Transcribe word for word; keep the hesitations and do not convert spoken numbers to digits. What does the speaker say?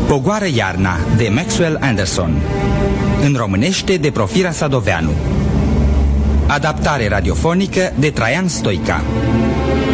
Pogoară iarna, de Maxwell Anderson. În românește, de Profira Sadoveanu. Adaptare radiofonică de Traian Stoica.